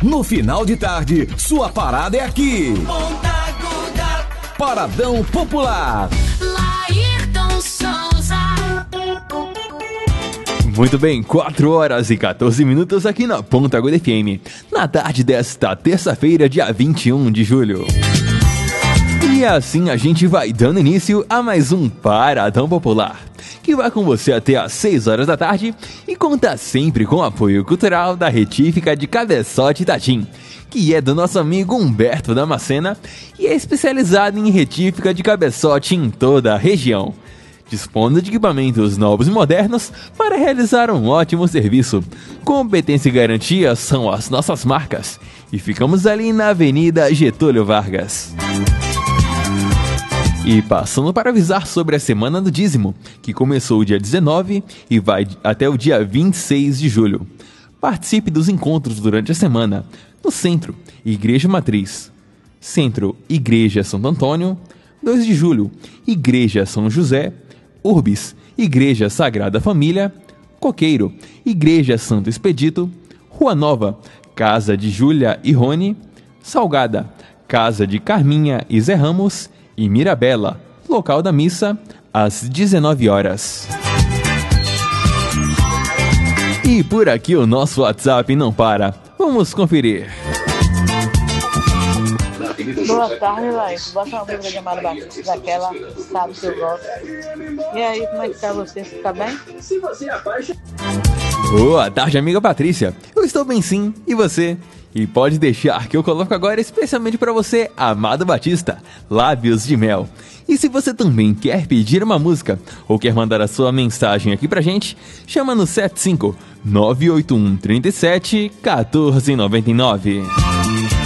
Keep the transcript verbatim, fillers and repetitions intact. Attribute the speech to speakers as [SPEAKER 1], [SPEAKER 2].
[SPEAKER 1] No final de tarde, sua parada é aqui. Paradão Popular.
[SPEAKER 2] Laírton Souza.
[SPEAKER 3] Muito bem, quatro horas e quatorze minutos aqui na Ponta Aguda F M, na tarde desta terça-feira, dia vinte e um de julho. E assim a gente vai dando início a mais um Paradão Popular, que vai com você até às seis horas da tarde e conta sempre com o apoio cultural da Retífica de Cabeçote Itatim, que é do nosso amigo Humberto Damascena e é especializado em retífica de cabeçote em toda a região, dispondo de equipamentos novos e modernos para realizar um ótimo serviço. Competência e garantia são as nossas marcas e ficamos ali na Avenida Getúlio Vargas. E passando para avisar sobre a Semana do Dízimo, que começou o dia dezenove e vai até o dia vinte e seis de julho. Participe dos encontros durante a semana no Centro, Igreja Matriz. Centro, Igreja Santo Antônio. dois de julho, Igreja São José. Urbis, Igreja Sagrada Família. Coqueiro, Igreja Santo Expedito. Rua Nova, Casa de Júlia e Rony. Salgada, Casa de Carminha e Zé Ramos. E Mirabela, local da missa, às dezenove horas. E por aqui o nosso WhatsApp não para. Vamos conferir.
[SPEAKER 4] Boa tarde, Laís. Bota uma música de Amado Batista, daquela, sabe que eu gosto. E aí, como é que tá você? Você tá bem?
[SPEAKER 3] Boa tarde, amiga Patrícia. Eu estou bem sim, e você? E pode deixar que eu coloco agora especialmente para você, Amado Batista, Lábios de Mel. E se você também quer pedir uma música ou quer mandar a sua mensagem aqui pra gente, chama no sete cinco nove oito um três sete um quatro nove nove.